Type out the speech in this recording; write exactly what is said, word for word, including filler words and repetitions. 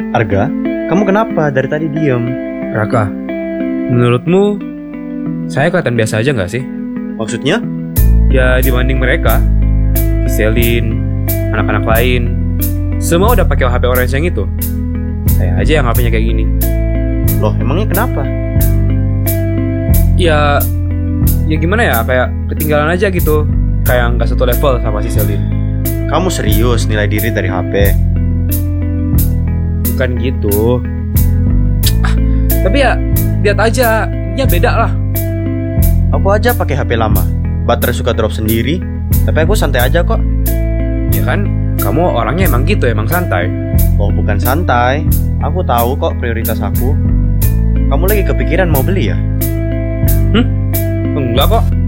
Arga, kamu kenapa dari tadi diem? Raka, menurutmu saya kelihatan biasa aja gak sih? Maksudnya? Ya dibanding mereka, si Selin, anak-anak lain, semua udah pakai H P orange yang itu. Saya aja yang H P-nya kayak gini. Loh, emangnya kenapa? Ya, ya gimana ya, kayak ketinggalan aja gitu. Kayak gak satu level sama si Selin. Kamu serius nilai diri dari H P? Bukan gitu. Ah, tapi ya, lihat aja, ya beda lah. Aku aja pakai H P lama, baterai suka drop sendiri. Tapi aku santai aja kok. Ya kan, kamu orangnya emang gitu, emang santai. Oh, bukan santai. Aku tahu kok prioritas aku. Kamu lagi kepikiran mau beli ya? Hmm? Enggak kok.